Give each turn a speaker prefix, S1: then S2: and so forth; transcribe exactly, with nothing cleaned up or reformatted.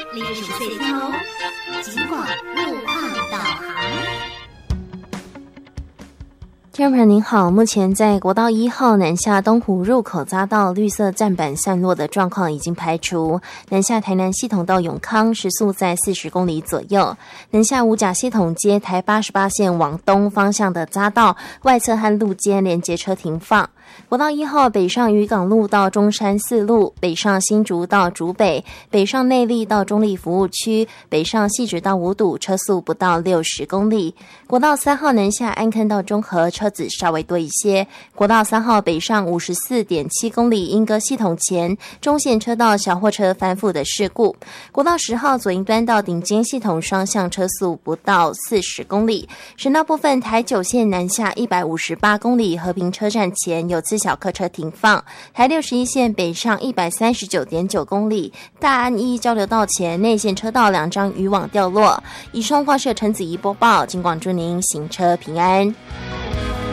S1: 历史岁天哦，尽管路况导航。
S2: 听众朋友您好，目前在国道一号南下东湖入口匝道绿色站板散落的状况已经排除，南下台南系统到永康时速在四十公里左右，南下五甲系统街台八十八线往东方向的匝道外侧和路肩连接车停放。国道一号北上渔港路到中山四路，北上新竹到竹北，北上内壢到中壢服务区，北上汐止到五堵，车速不到六十公里。国道三号南下安坑到中和，车子稍微多一些。国道三号北上 五十四点七公里，莺歌系统前中线车道小货车翻覆的事故。国道十号左营端到顶尖系统双向车速不到四十公里。省道部分台九线南下一百五十八公里，和平车站前有次小客车停放。台六十一线北上 一百三十九点九公里，大安一交流道前内线车道两张渔网掉落。以上话是陈子怡播报，尽管祝您行车平安。